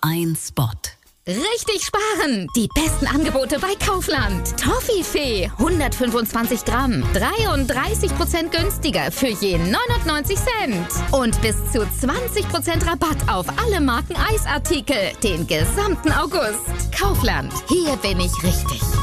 ein Spot. Richtig sparen! Die besten Angebote bei Kaufland. Toffifee, 125 Gramm, 33% günstiger für je 99 Cent. Und bis zu 20% Rabatt auf alle Marken Eisartikel den gesamten August. Kaufland, hier bin ich richtig.